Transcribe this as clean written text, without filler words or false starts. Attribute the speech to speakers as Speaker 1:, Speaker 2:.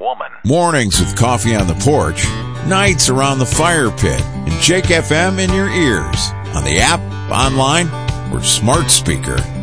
Speaker 1: woman.
Speaker 2: Mornings with coffee on the porch, nights around the fire pit, and Jake FM in your ears, on the app, online, or smart speaker.